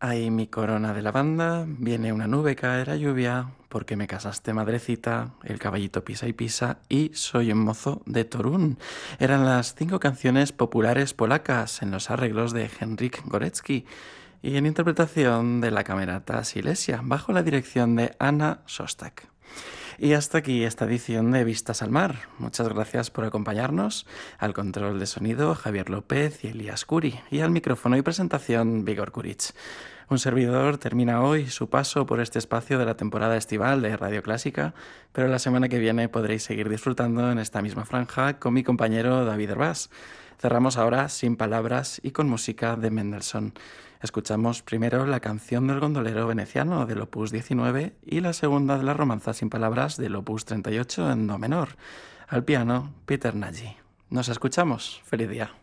Ay, mi corona de lavanda, viene una nube, caerá lluvia, porque me casaste madrecita, el caballito pisa y pisa, y soy un mozo de Torún. Eran las 5 canciones populares polacas en los arreglos de Henryk Górecki y en interpretación de la camerata Silesia, bajo la dirección de Anna Szostak. Y hasta aquí esta edición de Vistas al Mar. Muchas gracias por acompañarnos. Al control de sonido, Javier López y Elías Curi. Y al micrófono y presentación, Vigor Kuric. Un servidor termina hoy su paso por este espacio de la temporada estival de Radio Clásica, pero la semana que viene podréis seguir disfrutando en esta misma franja con mi compañero David Herbás. Cerramos ahora sin palabras y con música de Mendelssohn. Escuchamos primero la canción del gondolero veneciano del Opus 19 y la segunda de las romanzas sin palabras del Opus 38 en do menor. Al piano, Peter Nagy. Nos escuchamos. Feliz día.